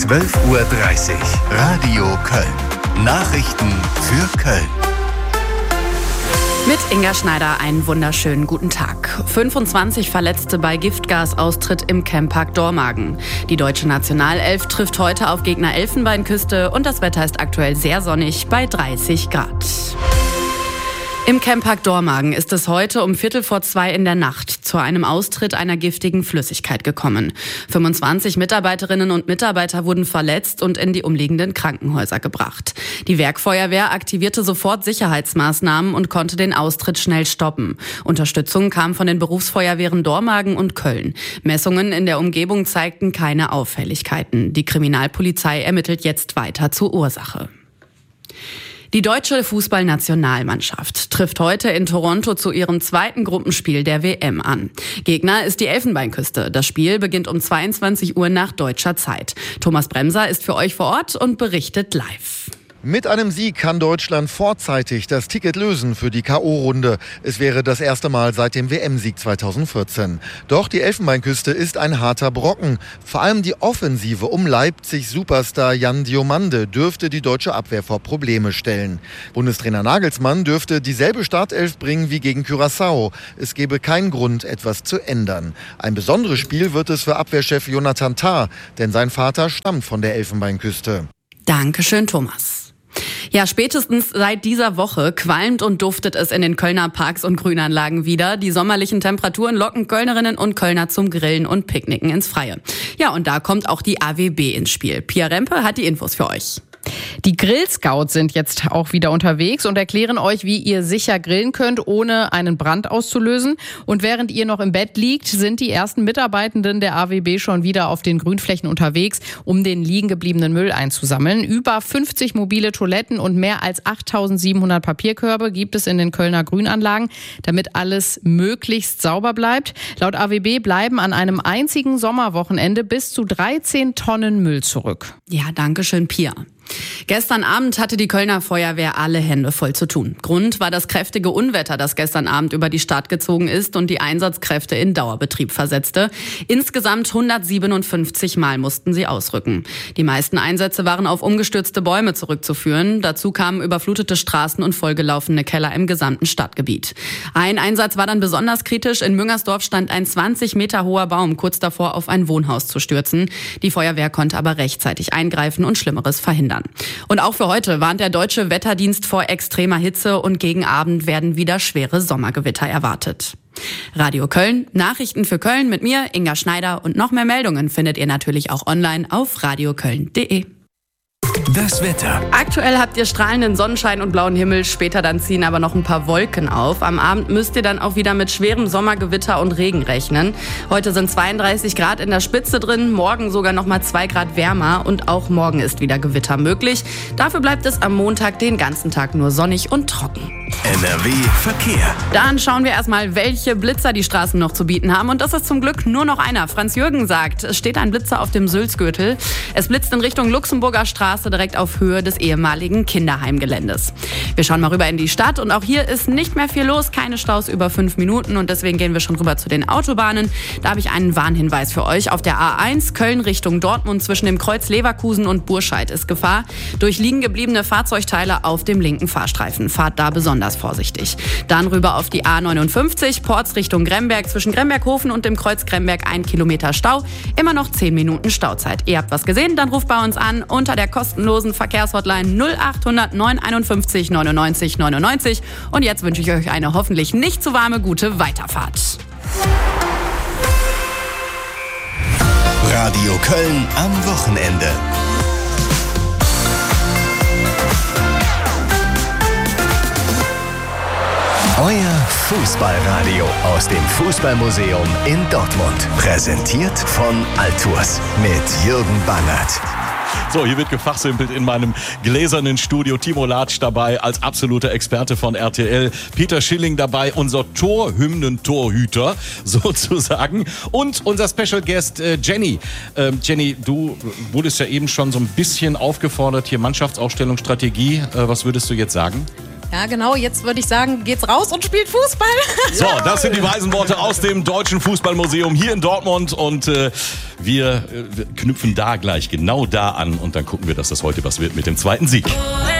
12:30 Uhr. Radio Köln. Nachrichten für Köln. Mit Inga Schneider einen wunderschönen guten Tag. 25 Verletzte bei Giftgasaustritt im Camppark Dormagen. Die deutsche Nationalelf trifft heute auf Gegner Elfenbeinküste und das Wetter ist aktuell sehr sonnig bei 30 Grad. Im Camppark Dormagen ist es heute um 1:45 in der Nacht zu einem Austritt einer giftigen Flüssigkeit gekommen. 25 Mitarbeiterinnen und Mitarbeiter wurden verletzt und in die umliegenden Krankenhäuser gebracht. Die Werkfeuerwehr aktivierte sofort Sicherheitsmaßnahmen und konnte den Austritt schnell stoppen. Unterstützung kam von den Berufsfeuerwehren Dormagen und Köln. Messungen in der Umgebung zeigten keine Auffälligkeiten. Die Kriminalpolizei ermittelt jetzt weiter zur Ursache. Die deutsche Fußballnationalmannschaft trifft heute in Toronto zu ihrem zweiten Gruppenspiel der WM an. Gegner ist die Elfenbeinküste. Das Spiel beginnt um 22 Uhr nach deutscher Zeit. Thomas Bremser ist für euch vor Ort und berichtet live. Mit einem Sieg kann Deutschland vorzeitig das Ticket lösen für die K.O.-Runde. Es wäre das erste Mal seit dem WM-Sieg 2014. Doch die Elfenbeinküste ist ein harter Brocken. Vor allem die Offensive um Leipzig-Superstar Jan Diomande dürfte die deutsche Abwehr vor Probleme stellen. Bundestrainer Nagelsmann dürfte dieselbe Startelf bringen wie gegen Curaçao. Es gebe keinen Grund, etwas zu ändern. Ein besonderes Spiel wird es für Abwehrchef Jonathan Tah, denn sein Vater stammt von der Elfenbeinküste. Dankeschön, Thomas. Ja, spätestens seit dieser Woche qualmt und duftet es in den Kölner Parks und Grünanlagen wieder. Die sommerlichen Temperaturen locken Kölnerinnen und Kölner zum Grillen und Picknicken ins Freie. Ja, und da kommt auch die AWB ins Spiel. Pia Rempe hat die Infos für euch. Die Grill-Scouts sind jetzt auch wieder unterwegs und erklären euch, wie ihr sicher grillen könnt, ohne einen Brand auszulösen. Und während ihr noch im Bett liegt, sind die ersten Mitarbeitenden der AWB schon wieder auf den Grünflächen unterwegs, um den liegen gebliebenen Müll einzusammeln. Über 50 mobile Toiletten und mehr als 8.700 Papierkörbe gibt es in den Kölner Grünanlagen, damit alles möglichst sauber bleibt. Laut AWB bleiben an einem einzigen Sommerwochenende bis zu 13 Tonnen Müll zurück. Ja, danke schön, Pia. Gestern Abend hatte die Kölner Feuerwehr alle Hände voll zu tun. Grund war das kräftige Unwetter, das gestern Abend über die Stadt gezogen ist und die Einsatzkräfte in Dauerbetrieb versetzte. Insgesamt 157 Mal mussten sie ausrücken. Die meisten Einsätze waren auf umgestürzte Bäume zurückzuführen. Dazu kamen überflutete Straßen und vollgelaufene Keller im gesamten Stadtgebiet. Ein Einsatz war dann besonders kritisch. In Müngersdorf stand ein 20 Meter hoher Baum kurz davor, auf ein Wohnhaus zu stürzen. Die Feuerwehr konnte aber rechtzeitig eingreifen und Schlimmeres verhindern. Und auch für heute warnt der Deutsche Wetterdienst vor extremer Hitze und gegen Abend werden wieder schwere Sommergewitter erwartet. Radio Köln, Nachrichten für Köln mit mir, Inga Schneider, und noch mehr Meldungen findet ihr natürlich auch online auf radioköln.de. Das Wetter. Aktuell habt ihr strahlenden Sonnenschein und blauen Himmel, später dann ziehen aber noch ein paar Wolken auf. Am Abend müsst ihr dann auch wieder mit schwerem Sommergewitter und Regen rechnen. Heute sind 32 Grad in der Spitze drin, morgen sogar noch mal 2 Grad wärmer und auch morgen ist wieder Gewitter möglich. Dafür bleibt es am Montag den ganzen Tag nur sonnig und trocken. NRW Verkehr. Dann schauen wir erstmal, welche Blitzer die Straßen noch zu bieten haben. Und das ist zum Glück nur noch einer. Franz Jürgen sagt, es steht ein Blitzer auf dem Sülzgürtel. Es blitzt in Richtung Luxemburger Straße, direkt auf Höhe des ehemaligen Kinderheimgeländes. Wir schauen mal rüber in die Stadt und auch hier ist nicht mehr viel los, keine Staus über 5 Minuten und deswegen gehen wir schon rüber zu den Autobahnen. Da habe ich einen Warnhinweis für euch. Auf der A1 Köln Richtung Dortmund zwischen dem Kreuz Leverkusen und Burscheid ist Gefahr durch liegen gebliebene Fahrzeugteile auf dem linken Fahrstreifen. Fahrt da besonders vorsichtig. Dann rüber auf die A59 Porz Richtung Gremberg zwischen Gremberghofen und dem Kreuz Gremberg 1 Kilometer Stau. Immer noch 10 Minuten Stauzeit. Ihr habt was gesehen? Dann ruft bei uns an unter der kostenlosen Verkehrshotline 0800 951 99 99. Und jetzt wünsche ich euch eine hoffentlich nicht zu warme, gute Weiterfahrt. Radio Köln am Wochenende. Euer Fußballradio aus dem Fußballmuseum in Dortmund. Präsentiert von Altours mit Jürgen Bangert. So, hier wird gefachsimpelt in meinem gläsernen Studio. Timo Latsch dabei als absoluter Experte von RTL. Peter Schilling dabei, unser Torhymnen-Torhüter sozusagen. Und unser Special Guest Jenny. Jenny, du wurdest ja eben schon so ein bisschen aufgefordert, hier Mannschaftsaufstellung, Strategie. Was würdest du jetzt sagen? Ja, genau. Jetzt würde ich sagen, geht's raus und spielt Fußball. So, das sind die weisen Worte aus dem Deutschen Fußballmuseum hier in Dortmund. Und wir knüpfen da gleich genau da an. Und dann gucken wir, dass das heute was wird mit dem zweiten Sieg.